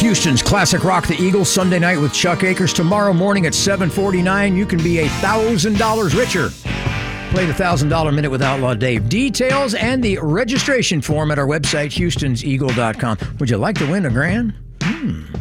Houston's Classic Rock the Eagles Sunday night with Chuck Akers. Tomorrow morning at 7:49, you can be $1,000 richer. Play the $1,000 Minute with Outlaw Dave. Details and the registration form at our website, HoustonsEagle.com. Would you like to win $1,000?